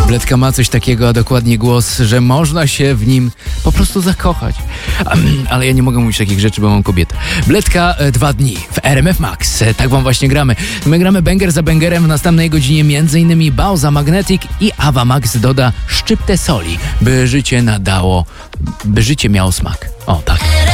Bledka ma coś takiego, a dokładnie głos, że można się w nim po prostu zakochać. Ale ja nie mogę mówić takich rzeczy, bo mam kobietę. Bledka 2 dni w RMF Max. Tak wam właśnie gramy. My gramy banger za bangerem. W następnej godzinie m.in. Bauza Magnetic i Ava Max doda szczyptę soli, by życie miało smak. O tak.